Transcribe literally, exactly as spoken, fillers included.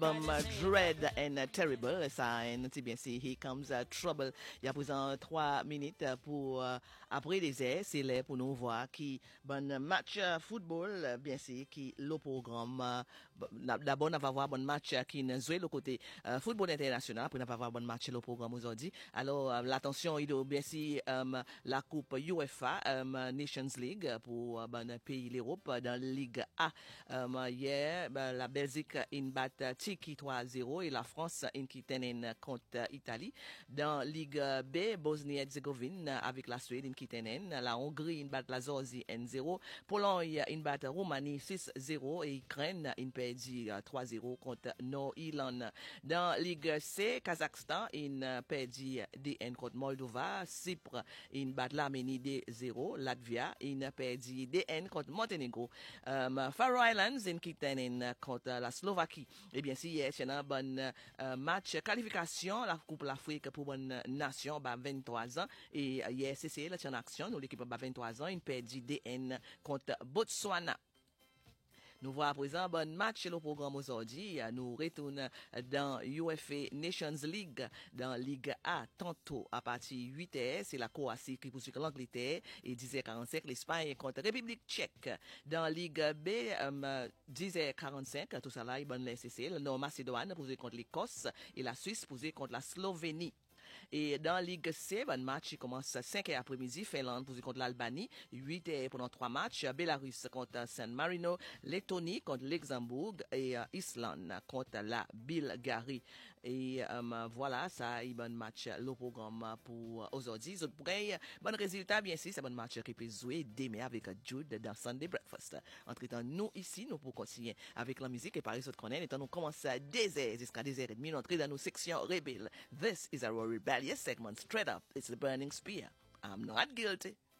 Album uh, Dread and uh, Terrible, ça, nous dit bien si Here Comes uh, Trouble. Il y a présent trois minutes pour uh, après les airs, c'est là pour nous voir qui bon match uh, football, uh, bien sûr, qui le programme. Uh, D'abord, on va voir bon match uh, qui nous joue le côté uh, football international, après on va voir bon match le programme aujourd'hui. Alors, uh, l'attention, il doit bien sûr um, la coupe UEFA, um, Nations League pour uh, bon pays l'Europe dans Ligue A. Um, hier, ben, la Belgique in bat Tiki trois zéro et la France in qui tenen contre Italie. Dans Ligue B, Bosnie-Herzégovine avec la Suède in qui tenen. La Hongrie in bat la Zorzi N zéro. Pologne in bat Roumanie six zéro et Ukraine in perdu trois zéro contre Nord-Irlande. Dans Ligue C, Kazakhstan in perdu D N contre Moldova. Chypre in bat l'Arménie deux zéro. Latvia in perdu D N contre Monténégro. Um, Faroe Islands in qui tenen contre la Slovaquie. Eh bien, si hier, c'est un bon euh, match qualification, la Coupe l'Afrique pour bonne nation, bah, vingt-trois ans. Et euh, hier, c'est c'est là, c'est en action, nous, l'équipe, bah, vingt-trois ans, il perdit D N contre Botswana. Nous voyons à présent bon match le programme aujourd'hui. Nous retournons dans U F A Nations League, dans Ligue A, tantôt à partir de huit heures. C'est la Croatie qui poursuit l'Angleterre et dix heures quarante-cinq l'Espagne contre République tchèque. Dans Ligue B, um, dix heures quarante-cinq, tout ça là, il bon la S C L. Nord Macédoine pour jouer contre l'Écosse et la Suisse pour jouer contre la Slovénie. Et dans Ligue C, un match commence à cinq heures après-midi. Finlande pour jouer contre l'Albanie. huit heures pendant trois matchs. Belarus contre San Marino. Lettonie contre Luxembourg. Et uh, Islande contre la Bulgarie. Et um, voilà, ça est un bon match, le programme pour aujourd'hui. Pour bon résultat, bien sûr, c'est un bon match qui peut jouer demain avec Jude dans Sunday Breakfast. Entre-temps, nous ici, nous pouvons continuer avec la musique et par les autres connaître. Étant nous commençons à dix heures jusqu'à dix heures trente. Nous entrons dans nos sections rebelles. This is our rebellious segment. Straight up, it's the burning spear. I'm not guilty.